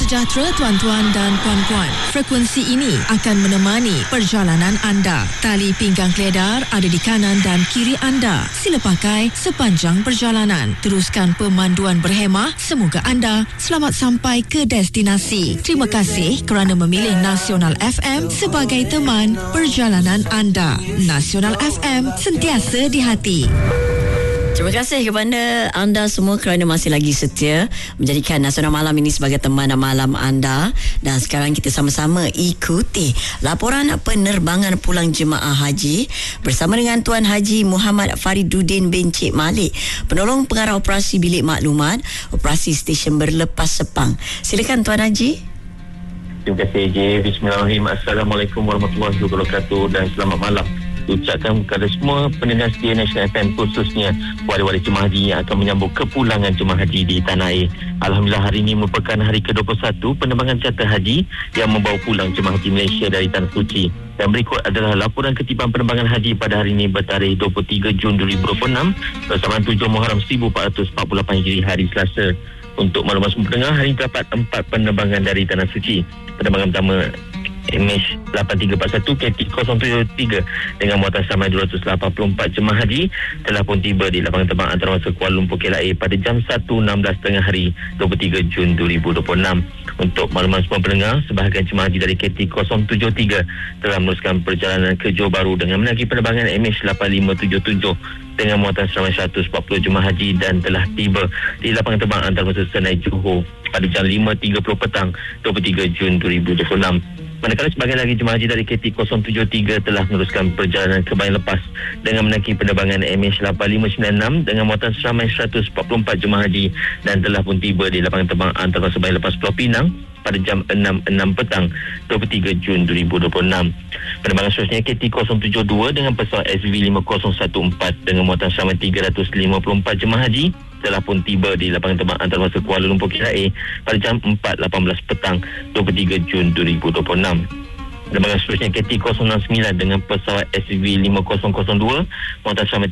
sejahtera tuan-tuan dan puan-puan. Frekuensi ini akan menemani perjalanan anda. Tali pinggang keledar ada di kanan dan kiri anda. Sila pakai sepanjang perjalanan. Teruskan pemanduan berhemah. Semoga anda selamat sampai ke destinasi. Terima kasih kerana memilih Nasional FM sebagai teman perjalanan anda. Nasional FM, sentiasa di hati. Terima kasih kepada anda semua kerana masih lagi setia menjadikan Nasional Malam ini sebagai teman malam anda. Dan sekarang kita sama-sama ikuti laporan penerbangan pulang jemaah haji bersama dengan Tuan Haji Muhammad Fariduddin bin Cik Malik, penolong pengarah operasi bilik maklumat operasi stesen berlepas Sepang. Silakan Tuan Haji. Terima kasih Eji. Bismillahirrahmanirrahim. Assalamualaikum warahmatullahi wabarakatuh dan selamat malam. Ucapkan kepada semua pendengar setia Nasional FM, khususnya wali-wali jemaah haji yang akan menyambut kepulangan jemaah haji di tanah air. Alhamdulillah, hari ini merupakan hari ke-21 penerbangan charter haji yang membawa pulang jemaah haji Malaysia dari Tanah Suci. Dan berikut adalah laporan ketiban penerbangan haji pada hari ini bertarikh 23 Jun 2026 bersamaan 7 Muharram 1448 Hijri, hari Selasa. Untuk maklumat semua pendengar, hari ini terdapat 4 penerbangan dari Tanah Suci. Penerbangan pertama MH8341 KT073 dengan muatan samai 284 jemaah haji telah pun tiba di lapangan terbang antarabangsa Kuala Lumpur KLIA pada jam 1.16 tengah hari 23 Jun 2026. Untuk makluman semua pendengar, sebahagian jemaah haji dari KT073 telah meneruskan perjalanan ke Johor Bahru dengan menaiki penerbangan MH8577 dengan muatan seramai 140 jemaah haji dan telah tiba di lapangan terbang antarabangsa Senai Johor pada jam 5.30 petang 23 Jun 2026. Manakala sebahagian lagi jemaah haji dari KT073 telah meneruskan perjalanan ke bayan lepas dengan menaiki penerbangan MH8596 dengan muatan seramai 144 jemaah haji dan telah pun tiba di lapangan terbang antarabangsa bayan lepas Pulau Pinang pada jam 6.06 petang 23 Jun 2026. Penerbangan seterusnya KT072 dengan pesawat SV5014 dengan muatan seramai 354 jemaah haji telah pun tiba di lapangan terbang antarabangsa Kuala Lumpur KLIA pada jam 4.18 petang 23 Jun 2026. Penerbangan seterusnya KT069 dengan pesawat SV5002 muatan seramai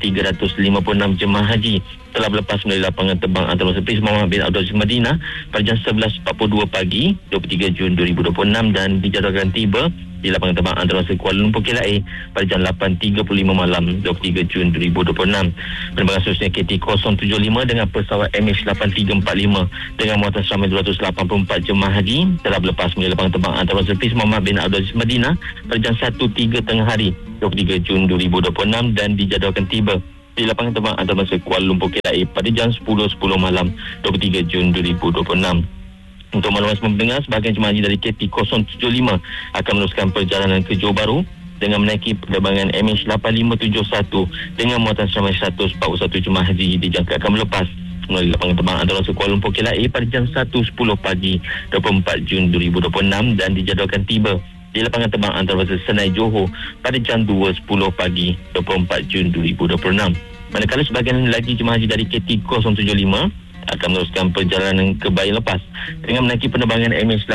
356 jemaah haji telah berlepas dari lapangan terbang antarabangsa Prince Muhammad bin Abdul Aziz Madinah pada jam 11.42 pagi 23 Jun 2026 dan dijadwalkan tiba di lapangan terbang antarabangsa Kuala Lumpur KLIA pada jam 8.35 malam 23 Jun 2026. Penerbangan seterusnya KT075 dengan pesawat MH8345 dengan muatan seramai 284 jemaah haji telah berlepas dari lapangan terbang antarabangsa Prince Muhammad bin Abdul Aziz Madinah pada jam 1.03 tengah hari 23 Jun 2026 dan dijadwalkan tiba di lapangan terbang antarabangsa Kuala Lumpur KLIA pada jam 10.10 malam 23 Jun 2026. Untuk maklumat semua pendengar, sebahagian jemaah haji dari KT075 akan meneruskan perjalanan ke Johor Bahru dengan menaiki penerbangan MH8571 dengan muatan seramai 141 jemaah haji dijangka akan melepas melalui lapangan terbang antarabangsa Kuala Lumpur KLIA pada jam 1.10 pagi 24 Jun 2026 dan dijadwalkan tiba di lapangan terbang antarabangsa Senai Johor pada jam 2.10 pagi 24 Jun 2026. Manakala sebahagian lagi jemaah haji dari KT075 akan meneruskan perjalanan ke bayan lepas dengan menaiki penerbangan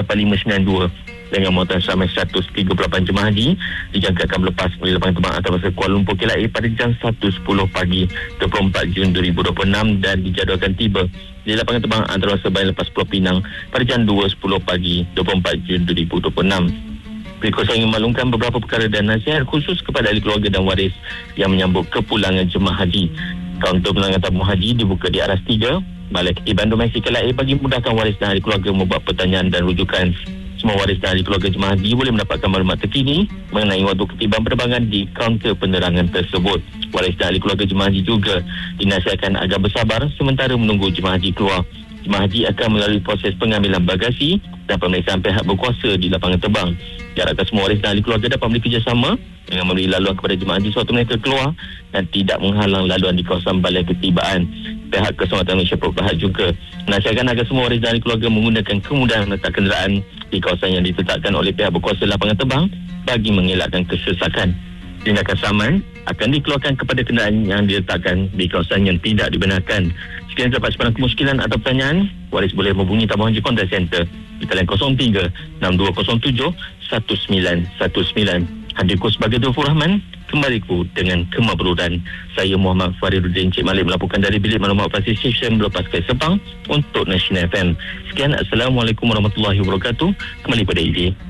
MH8592 dengan muatan seramai 138 jemaah haji dijangka akan melepas melalui lapangan terbang antarabangsa Kuala Lumpur KLIA pada jam 1.10 pagi 24 Jun 2026 dan dijadwalkan tiba di lapangan terbang antarabangsa bayan lepas Pulau Pinang pada jam 2.10 pagi 24 Jun 2026. Berikut saya ingin maklumkan beberapa perkara dan nasihat khusus kepada ahli keluarga dan waris yang menyambut kepulangan jemaah haji. Kaunter penerangan tabung haji dibuka di aras 3 Balai Ketiban Domestik KLIA bagi memudahkan waris dan ahli keluarga membuat pertanyaan dan rujukan. Semua waris dan ahli keluarga jemaah haji boleh mendapatkan maklumat terkini mengenai waktu ketiban penerbangan di kaunter penerangan tersebut. Waris dan ahli keluarga jemaah haji juga dinasihatkan agar bersabar sementara menunggu jemaah haji keluar. Jemaah haji akan melalui proses pengambilan bagasi dan pemeriksaan pihak berkuasa di lapangan terbang. Diharapkan semua waris dan ahli keluarga dapat bekerjasama dengan memberi laluan kepada jemaah haji sewaktu mereka keluar dan tidak menghalang laluan di kawasan balai ketibaan. Pihak Keselamatan Malaysia Perut Berhad juga menasihatkan agar semua waris dan ahli keluarga menggunakan kemudahan meletak kenderaan di kawasan yang ditetapkan oleh pihak berkuasa lapangan terbang bagi mengelakkan kesesakan. Tindakan saman akan dikeluarkan kepada kenderaan yang diletakkan di kawasan yang tidak dibenarkan. Sekiranya terdapat sebarang kemuskilan atau pertanyaan, waris boleh menghubungi tabung haji Contact Center di talian 03 6207 1919. Hadirku sebagai Dufur Rahman, kembaliku dengan kemabruran. Saya Muhammad Fariduddin Cik Malik melaporkan dari Bilik Maklumat Operasi Stesen Berlepas Kait Sepang untuk National FM. Sekian, Assalamualaikum warahmatullahi wabarakatuh. Kembali pada Ili.